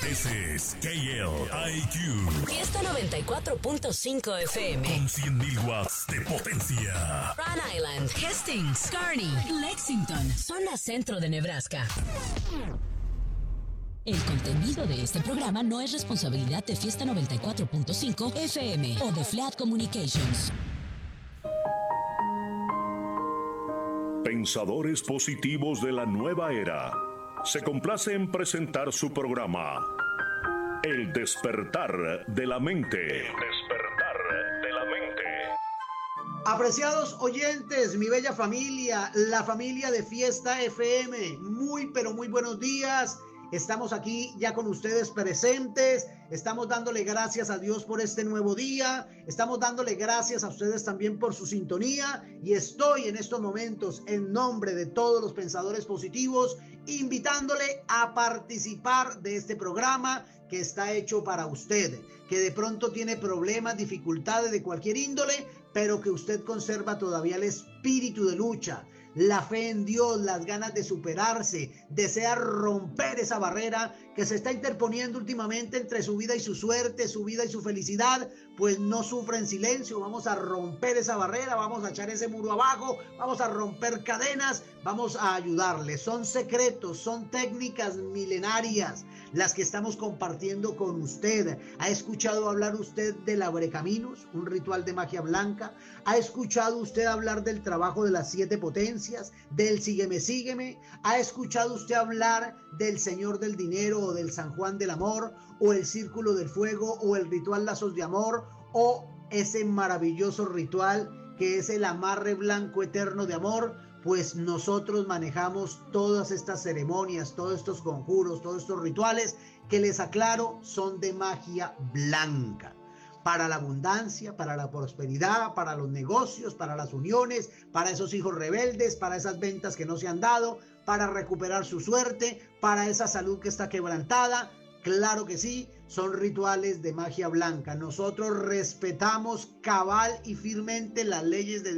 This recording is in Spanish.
Ese es KLIQ. Fiesta 94.5 FM. Con 100.000 watts de potencia. Rhode Island, Hastings, Kearney, Lexington, zona centro de Nebraska. El contenido de este programa no es responsabilidad de Fiesta 94.5 FM o de Flat Communications. Pensadores positivos de la nueva era. Se complace en presentar su programa El despertar de la mente. El despertar de la mente. Apreciados oyentes, mi bella familia, la familia de Fiesta FM, muy pero muy buenos días. Estamos aquí ya con ustedes presentes, estamos dándole gracias a Dios por este nuevo día, estamos dándole gracias a ustedes también por su sintonía y estoy en estos momentos en nombre de todos los pensadores positivos invitándole a participar de este programa que está hecho para usted, que de pronto tiene problemas, dificultades de cualquier índole, pero que usted conserva todavía el espíritu de lucha, la fe en Dios, las ganas de superarse, desea romper esa barrera que se está interponiendo últimamente entre su vida y su suerte, su vida y su felicidad. Pues no sufra en silencio, vamos a romper esa barrera, vamos a echar ese muro abajo, vamos a romper cadenas, vamos a ayudarle. Son secretos, son técnicas milenarias las que estamos compartiendo con usted. ¿Ha escuchado hablar usted del abrecaminos, un ritual de magia blanca? ¿Ha escuchado usted hablar del trabajo de las 7 potencias, del sígueme, sígueme? ¿Ha escuchado usted hablar del Señor del Dinero o del San Juan del Amor o el Círculo del Fuego o el ritual Lazos de Amor o ese maravilloso ritual que es el amarre blanco eterno de amor? Pues nosotros manejamos todas estas ceremonias, todos estos conjuros, todos estos rituales que les aclaro son de magia blanca. Para la abundancia, para la prosperidad, para los negocios, para las uniones, para esos hijos rebeldes, para esas ventas que no se han dado, para recuperar su suerte, para esa salud que está quebrantada. Claro que sí, son rituales de magia blanca. Nosotros respetamos cabal y firmemente las leyes de